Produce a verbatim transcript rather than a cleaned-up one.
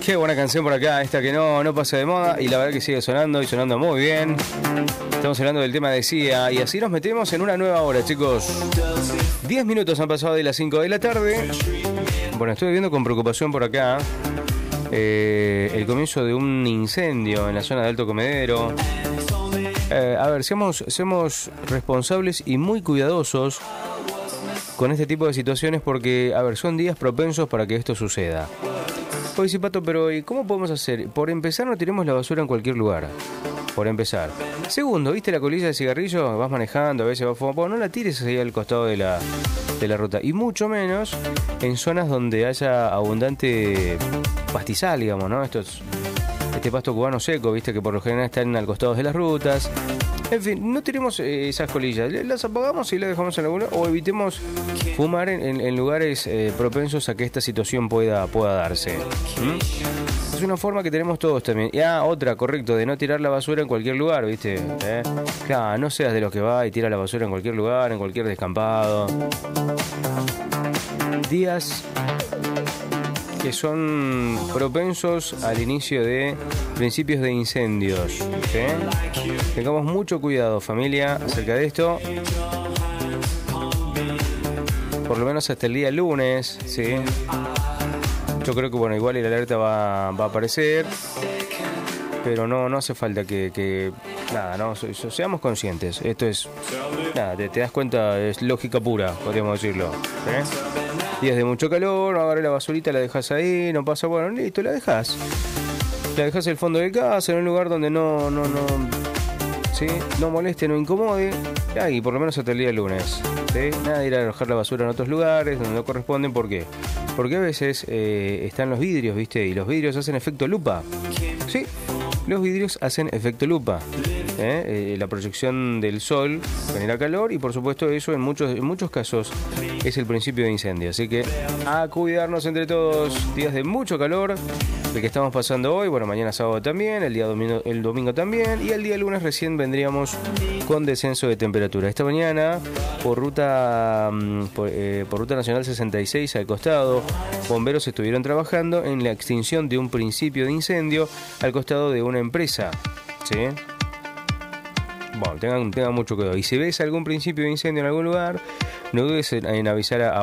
Qué buena canción por acá, esta que no, no pasa de moda y la verdad que sigue sonando y sonando muy bien. Estamos hablando del tema de C I A y así nos metemos en una nueva hora, chicos. diez minutos han pasado de las cinco de la tarde. Bueno, estoy viendo con preocupación por acá eh, el comienzo de un incendio en la zona de Alto Comedero. Eh, a ver, seamos, seamos responsables y muy cuidadosos con este tipo de situaciones porque, a ver, son días propensos para que esto suceda. Oye, sí, Pato, pero ¿y cómo podemos hacer? Por empezar, no tiremos la basura en cualquier lugar. Por empezar. Segundo, ¿viste la colilla de cigarrillo? Vas manejando, a veces vas fumando. Bueno, no la tires ahí al costado de la, de la ruta. Y mucho menos en zonas donde haya abundante pastizal, digamos, ¿no? Estos, este pasto cubano seco, ¿viste? Que por lo general están al costado de las rutas. En fin, no tiremos eh, esas colillas. Las apagamos y las dejamos en algún lugar. O evitemos fumar en, en, en lugares eh, propensos a que esta situación pueda, pueda darse. ¿Mm? Es una forma que tenemos todos también. Y ah, otra, correcto, de no tirar la basura en cualquier lugar, ¿viste? ¿Eh? Claro, no seas de los que va y tira la basura en cualquier lugar, en cualquier descampado. Días que son propensos al inicio de principios de incendios. ¿Sí? Tengamos mucho cuidado, familia, acerca de esto. Por lo menos hasta el día lunes, ¿sí? Yo creo que, bueno, igual el alerta va, va a aparecer. Pero no, no hace falta que, que nada, no, seamos conscientes. Esto es, nada, te, te das cuenta, es lógica pura, podríamos decirlo. ¿Sí? Días de mucho calor, agarré la basurita, la dejas ahí, no pasa, bueno, listo, la dejas. La dejas en el fondo de casa, en un lugar donde no, no, no, ¿sí? No moleste, no incomode. Y por lo menos hasta el día lunes. ¿Sí? Nada de ir a arrojar la basura en otros lugares donde no corresponden. ¿Por qué? Porque a veces eh, están los vidrios, ¿viste? Y los vidrios hacen efecto lupa. Sí, los vidrios hacen efecto lupa. ¿Eh? Eh, la proyección del sol genera calor y por supuesto eso en muchos, en muchos casos es el principio de incendio. Así que a cuidarnos entre todos. Días de mucho calor, el que estamos pasando hoy, bueno, mañana sábado también, el día domingo, el domingo también, y el día lunes recién vendríamos con descenso de temperatura. Esta mañana por ruta por, eh, por ruta nacional sesenta y seis al costado, bomberos estuvieron trabajando en la extinción de un principio de incendio al costado de una empresa. ¿Sí? Bueno, tengan, tengan mucho cuidado. Y si ves algún principio de incendio en algún lugar, no dudes en, en avisar a